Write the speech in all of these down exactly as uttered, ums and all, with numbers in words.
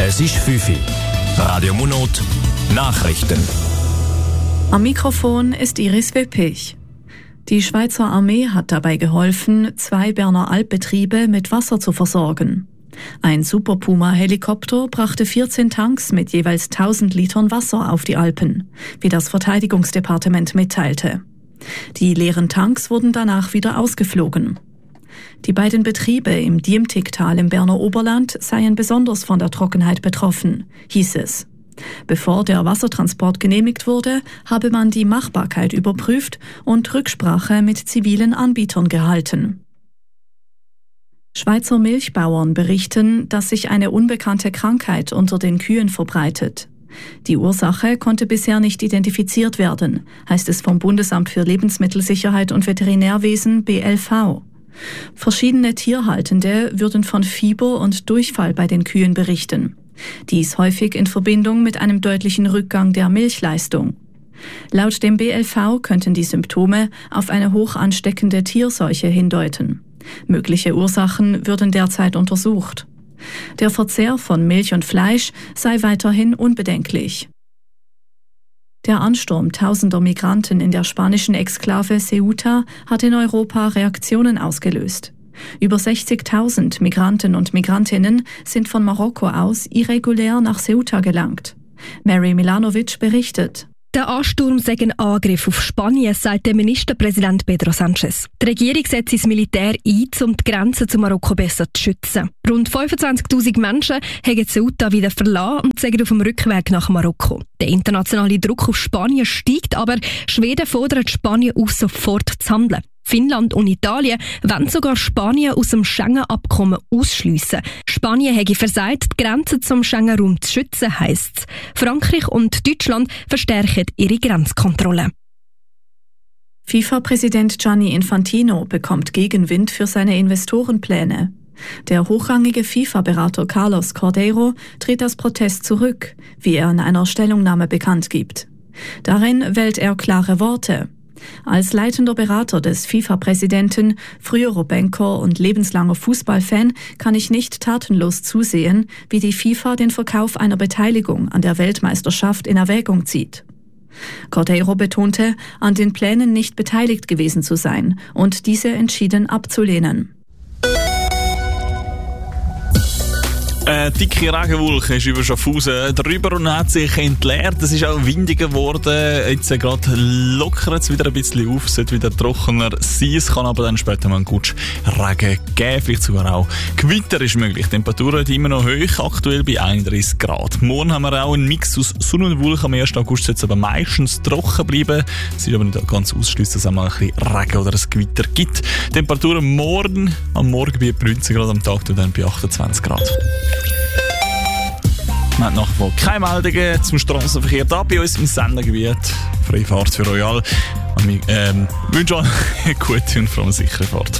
Es ist fünf Uhr. Radio Munot Nachrichten. Am Mikrofon ist Iris Wippich. Die Schweizer Armee hat dabei geholfen, zwei Berner Alpbetriebe mit Wasser zu versorgen. Ein Super Puma-Helikopter brachte vierzehn Tanks mit jeweils tausend Litern Wasser auf die Alpen, wie das Verteidigungsdepartement mitteilte. Die leeren Tanks wurden danach wieder ausgeflogen. Die beiden Betriebe im Diemtigtal im Berner Oberland seien besonders von der Trockenheit betroffen, hieß es. Bevor der Wassertransport genehmigt wurde, habe man die Machbarkeit überprüft und Rücksprache mit zivilen Anbietern gehalten. Schweizer Milchbauern berichten, dass sich eine unbekannte Krankheit unter den Kühen verbreitet. Die Ursache konnte bisher nicht identifiziert werden, heißt es vom Bundesamt für Lebensmittelsicherheit und Veterinärwesen B L V. Verschiedene Tierhaltende würden von Fieber und Durchfall bei den Kühen berichten. Dies häufig in Verbindung mit einem deutlichen Rückgang der Milchleistung. Laut dem B L V könnten die Symptome auf eine hoch ansteckende Tierseuche hindeuten. Mögliche Ursachen würden derzeit untersucht. Der Verzehr von Milch und Fleisch sei weiterhin unbedenklich. Der Ansturm tausender Migranten in der spanischen Exklave Ceuta hat in Europa Reaktionen ausgelöst. Über sechzigtausend Migranten und Migrantinnen sind von Marokko aus irregulär nach Ceuta gelangt. Mary Milanovic berichtet. Der Ansturm sei ein Angriff auf Spanien, sagt der Ministerpräsident Pedro Sánchez. Die Regierung setzt das Militär ein, um die Grenzen zu Marokko besser zu schützen. Rund fünfundzwanzigtausend Menschen haben Ceuta wieder verlassen und sind auf dem Rückweg nach Marokko. Der internationale Druck auf Spanien steigt, aber Schweden fordert Spanien auf, sofort zu handeln. Finnland und Italien wollen sogar Spanien aus dem Schengen-Abkommen ausschliessen. Spanien hätte versagt, die Grenzen zum Schengen-Raum zu schützen, heisst es. Frankreich und Deutschland verstärken ihre Grenzkontrollen. FIFA-Präsident Gianni Infantino bekommt Gegenwind für seine Investorenpläne. Der hochrangige FIFA-Berater Carlos Cordeiro tritt als Protest zurück, wie er in einer Stellungnahme bekannt gibt. Darin wählt er klare Worte. Als leitender Berater des FIFA-Präsidenten, früherer Banker und lebenslanger Fußballfan kann ich nicht tatenlos zusehen, wie die FIFA den Verkauf einer Beteiligung an der Weltmeisterschaft in Erwägung zieht. Cordeiro betonte, an den Plänen nicht beteiligt gewesen zu sein und diese entschieden abzulehnen. Eine dicke Regenwolke ist über Schaffhausen drüber und hat sich entleert. Es ist auch windiger geworden. Jetzt gerade lockert es wieder ein bisschen auf, es sollte wieder trockener sein. Es kann aber dann später mal einen Gutsch Regen geben, vielleicht sogar auch Gewitter ist möglich. Die Temperaturen sind immer noch hoch, aktuell bei einunddreißig Grad. Morgen haben wir auch einen Mix aus Sonne und Wolken. Am ersten August soll es aber meistens trocken bleiben. Es ist aber nicht ganz ausschließlich, dass es auch mal ein bisschen Regen oder ein Gewitter gibt. Temperaturen morgen, am Morgen bei neunzehn Grad, am Tag dann bei achtundzwanzig Grad. Man hat nach wie vor keine Meldungen zum Strassenverkehr da bei uns im Sendegebiet. Freie Fahrt für Royal. Und wir ähm, wünschen euch eine gute und vor allem sichere Fahrt.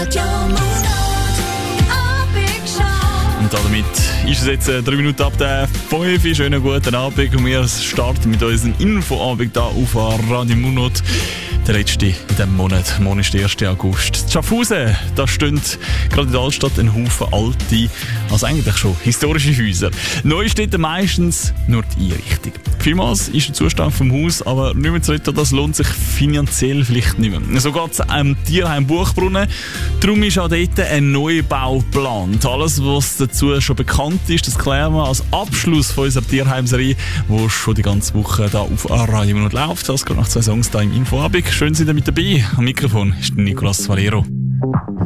Und damit ist es jetzt äh, drei Minuten ab der fünf. Schönen guten Abend. Und wir starten mit unserem Infoabend hier auf Radio Munot. Der letzte in diesem Monat. Morgen ist der erste August. In Schaffhausen, da stehen gerade in der Altstadt ein Haufen alte, also eigentlich schon historische Häuser. Neu steht meistens nur die Einrichtung. Vielmals ist der Zustand vom Haus aber nicht mehr zu retten, das lohnt sich finanziell vielleicht nicht mehr. So geht es am Tierheim Buchbrunnen. Darum ist auch dort ein Neubau geplant. Alles, was dazu schon bekannt ist, das klären wir als Abschluss von unserer Tierheimserie, die schon die ganze Woche da auf Radio Munot läuft. Das gerade nach zwei Songs da im Infoabend. Schön, sind ihr mit dabei. Am Mikrofon ist Nicolas Valero.